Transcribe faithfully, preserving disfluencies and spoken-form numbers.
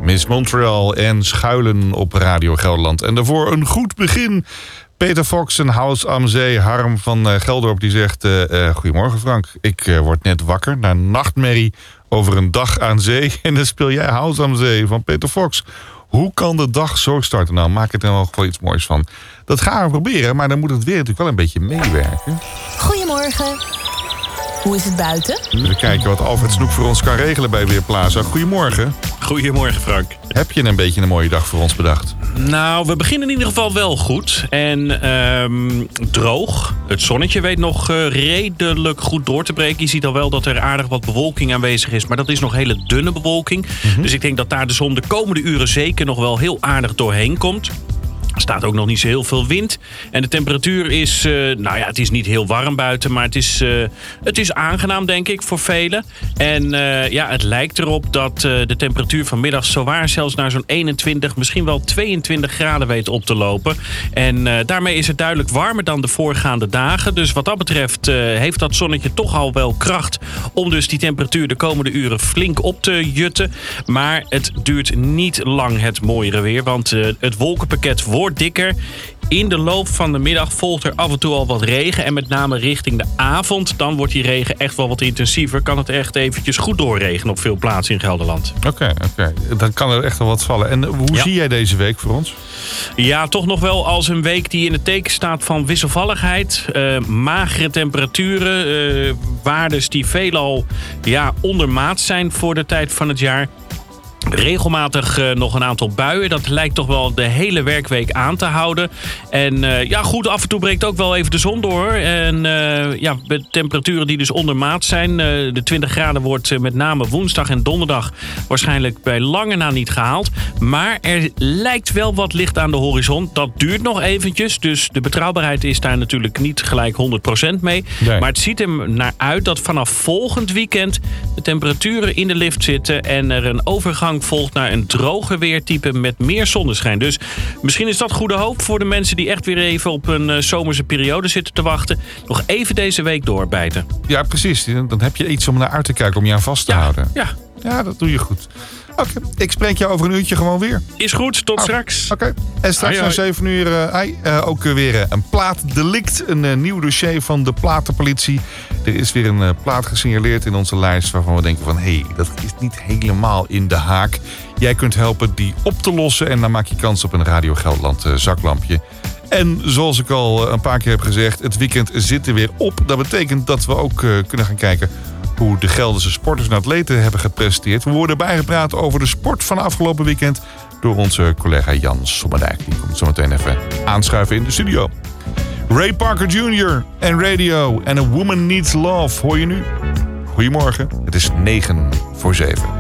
Miss Montreal en Schuilen op Radio Gelderland. En daarvoor een goed begin. Peter Fox en House am Zee. Harm van uh, Geldorp die zegt... Uh, uh, Goedemorgen Frank, ik uh, word net wakker na nachtmerrie over een dag aan zee. En dan speel jij House am Zee van Peter Fox. Hoe kan de dag zo starten? Nou, maak er dan wel gewoon iets moois van. Dat gaan we proberen, maar dan moet het weer natuurlijk wel een beetje meewerken. Goedemorgen. Hoe is het buiten? We kijken wat Alfred Snoek voor ons kan regelen bij Weerplaza. Goedemorgen. Goedemorgen, Frank. Heb je een beetje een mooie dag voor ons bedacht? Nou, we beginnen in ieder geval wel goed. En um, droog. Het zonnetje weet nog uh, redelijk goed door te breken. Je ziet al wel dat er aardig wat bewolking aanwezig is. Maar dat is nog hele dunne bewolking. Mm-hmm. Dus ik denk dat daar de zon de komende uren zeker nog wel heel aardig doorheen komt. Er staat ook nog niet zo heel veel wind. En de temperatuur is, uh, nou ja, het is niet heel warm buiten. Maar het is, uh, het is aangenaam, denk ik, voor velen. En uh, ja, het lijkt erop dat uh, de temperatuur vanmiddag zowaar zelfs naar zo'n eenentwintig, misschien wel tweeëntwintig graden weet op te lopen. En uh, daarmee is het duidelijk warmer dan de voorgaande dagen. Dus wat dat betreft uh, heeft dat zonnetje toch al wel kracht om dus die temperatuur de komende uren flink op te jutten. Maar het duurt niet lang, het mooiere weer. Want uh, het wolkenpakket wordt dikker. In de loop van de middag volgt er af en toe al wat regen. En met name richting de avond. Dan wordt die regen echt wel wat intensiever. Kan het echt eventjes goed doorregenen op veel plaatsen in Gelderland. Oké, okay, oké. Okay. Dan kan er echt wel wat vallen. En hoe ja. zie jij deze week voor ons? Ja, toch nog wel als een week die in het teken staat van wisselvalligheid. Uh, magere temperaturen. Uh, waardes die veelal ja, ondermaat zijn voor de tijd van het jaar. Regelmatig uh, nog een aantal buien. Dat lijkt toch wel de hele werkweek aan te houden. En uh, ja, goed, af en toe breekt ook wel even de zon door. En uh, ja, met temperaturen die dus ondermaat zijn. Uh, de twintig graden wordt uh, met name woensdag en donderdag waarschijnlijk bij lange na niet gehaald. Maar er lijkt wel wat licht aan de horizon. Dat duurt nog eventjes. Dus de betrouwbaarheid is daar natuurlijk niet gelijk honderd procent mee. Nee. Maar het ziet er naar uit dat vanaf volgend weekend de temperaturen in de lift zitten en er een overgang volgt naar een droger weertype met meer zonneschijn. Dus misschien is dat goede hoop voor de mensen die echt weer even op een uh, zomerse periode zitten te wachten. Nog even deze week doorbijten. Ja, precies. Dan heb je iets om naar uit te kijken, om je aan vast te ja, houden. Ja. Ja, dat doe je goed. Oké, okay, ik spreek je over een uurtje gewoon weer. Is goed, tot oh, straks. Oké, okay. En straks na zeven uur uh, uh, ook weer uh, een plaatdelict. Een uh, nieuw dossier van de platenpolitie. Er is weer een uh, plaat gesignaleerd in onze lijst waarvan we denken van... hé, hey, dat is niet helemaal in de haak. Jij kunt helpen die op te lossen en dan maak je kans op een Radio Gelderland uh, zaklampje. En zoals ik al uh, een paar keer heb gezegd, het weekend zit er weer op. Dat betekent dat we ook uh, kunnen gaan kijken hoe de Gelderse sporters en atleten hebben gepresteerd. We worden bijgepraat over de sport van afgelopen weekend door onze collega Jan Sommerdijk. Die komt zo meteen even aanschuiven in de studio. Ray Parker junior en Radio en A Woman Needs Love hoor je nu. Goedemorgen, het is negen voor zeven.